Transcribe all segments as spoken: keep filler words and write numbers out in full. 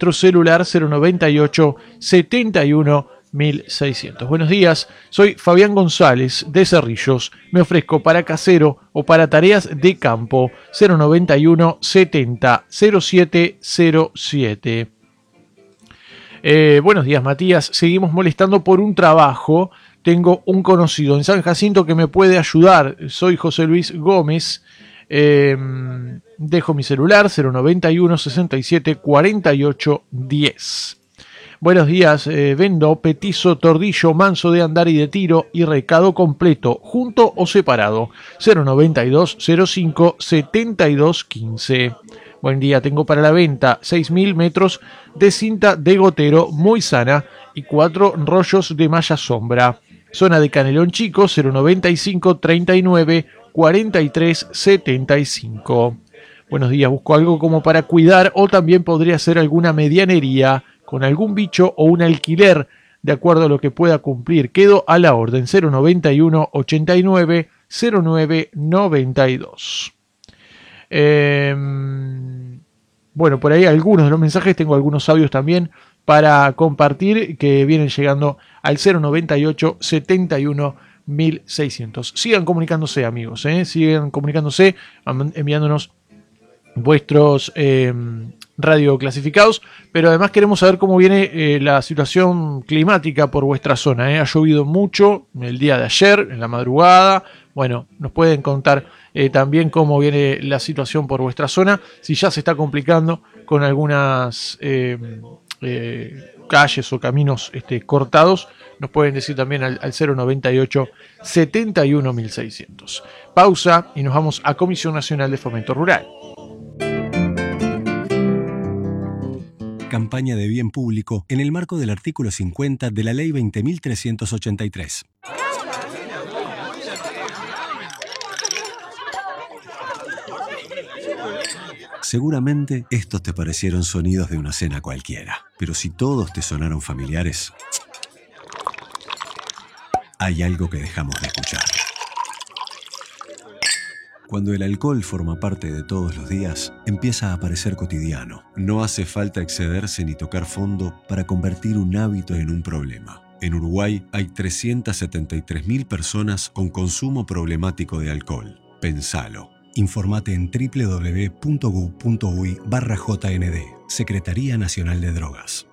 nuestro celular cero noventa y ocho, setenta y uno, mil seiscientos. Buenos días, soy Fabián González de Cerrillos. Me ofrezco para casero o para tareas de campo cero noventa y uno, setenta, cero siete cero siete. Eh, buenos días, Matías. Seguimos molestando por un trabajo. Tengo un conocido en San Jacinto que me puede ayudar. Soy José Luis Gómez. Eh, dejo mi celular cero noventa y uno, sesenta y siete, cuarenta y ocho, diez. Buenos días, eh, vendo petizo, tordillo, manso de andar y de tiro y recado completo, junto o separado, cero noventa y dos, cero cinco, setenta y dos, quince. Buen día, tengo para la venta seis mil metros de cinta de gotero muy sana y cuatro rollos de malla sombra. Zona de Canelón Chico, cero noventa y cinco, treinta y nueve, cuarenta y tres, setenta y cinco. Buenos días, busco algo como para cuidar o también podría ser alguna medianería con algún bicho o un alquiler de acuerdo a lo que pueda cumplir. Quedo a la orden cero noventa y uno, ochenta y nueve, cero nueve, noventa y dos. Eh, bueno, por ahí algunos de los mensajes, tengo algunos audios también para compartir que vienen llegando al cero noventa y ocho, setenta y uno, mil seiscientos. Sigan comunicándose, amigos, ¿eh? Sigan comunicándose, enviándonos vuestros eh, radio clasificados, pero además queremos saber cómo viene eh, la situación climática por vuestra zona, ¿eh? Ha llovido mucho el día de ayer, en la madrugada. Bueno, nos pueden contar eh, también cómo viene la situación por vuestra zona, si ya se está complicando con algunas eh, eh, calles o caminos este, cortados. Nos pueden decir también al, al cero noventa y ocho, setenta y uno, mil seiscientos. Pausa y nos vamos a Comisión Nacional de Fomento Rural. Campaña de bien público en el marco del artículo cincuenta de la Ley veinte mil trescientos ochenta y tres. Seguramente estos te parecieron sonidos de una cena cualquiera, pero si todos te sonaron familiares, hay algo que dejamos de escuchar. Cuando el alcohol forma parte de todos los días, empieza a parecer cotidiano. No hace falta excederse ni tocar fondo para convertir un hábito en un problema. En Uruguay hay trescientas setenta y tres mil personas con consumo problemático de alcohol. Pensalo. Informate en doble u doble u doble u punto gu punto uy barra J N D, Secretaría Nacional de Drogas.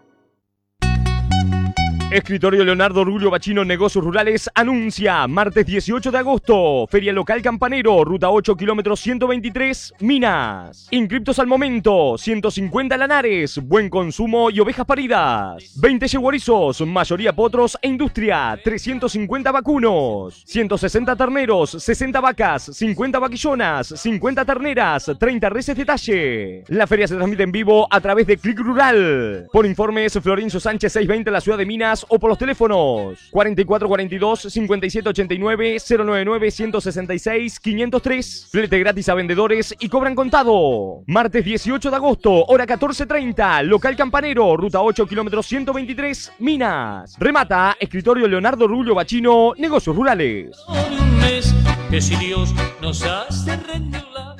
Escritorio Leonardo Rulio Bachino Negocios Rurales anuncia martes dieciocho de agosto, Feria Local Campanero, Ruta ocho, kilómetro ciento veintitrés, Minas. Inscriptos al momento, ciento cincuenta lanares, buen consumo y ovejas paridas. veinte yeguarizos, mayoría potros e industria, trescientos cincuenta vacunos. ciento sesenta terneros, sesenta vacas, cincuenta vaquillonas, cincuenta terneras, treinta reses de talle. La feria se transmite en vivo a través de Clic Rural. Por informes, Florencio Sánchez seiscientos veinte, la ciudad de Minas, o por los teléfonos cuarenta y cuatro cuarenta y dos, cincuenta y siete ochenta y nueve, cero noventa y nueve, ciento sesenta y seis, quinientos tres. Flete gratis a vendedores y cobran contado. Martes dieciocho de agosto, hora catorce treinta, local Campanero, ruta ocho, kilómetro ciento veintitrés, Minas. Remata Escritorio Leonardo Rulio Bachino, Negocios Rurales. Un mes que si Dios nos hace rendirla.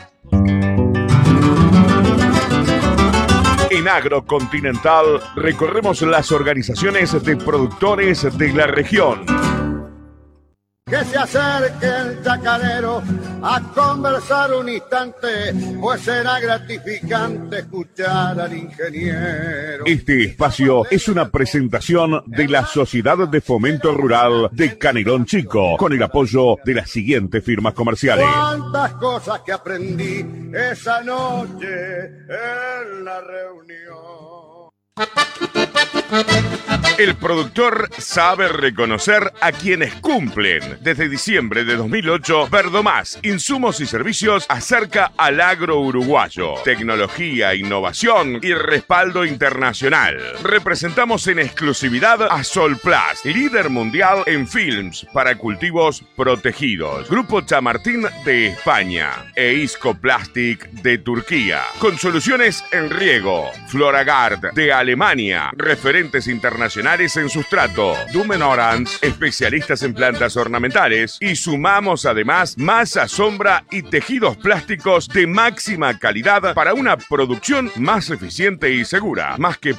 En Agrocontinental recorremos las organizaciones de productores de la región. Que se acerque el chacarero a conversar un instante, pues será gratificante escuchar al ingeniero. Este espacio es una presentación de la Sociedad de Fomento Rural de Canelón Chico, con el apoyo de las siguientes firmas comerciales. Cuántas cosas que aprendí esa noche en la reunión. El productor sabe reconocer a quienes cumplen. Desde diciembre de dos mil ocho, Verdomás, insumos y servicios acerca al agro uruguayo. Tecnología, innovación y respaldo internacional. Representamos en exclusividad a Solplast, líder mundial en films para cultivos protegidos. Grupo Chamartín de España e Isco Plastic de Turquía. Con soluciones en riego. Floragard de Alemania. Referentes internacionales en sustrato. Dumen Orange, especialistas en plantas ornamentales. Y sumamos además masa, sombra y tejidos plásticos de máxima calidad para una producción más eficiente y segura. Más que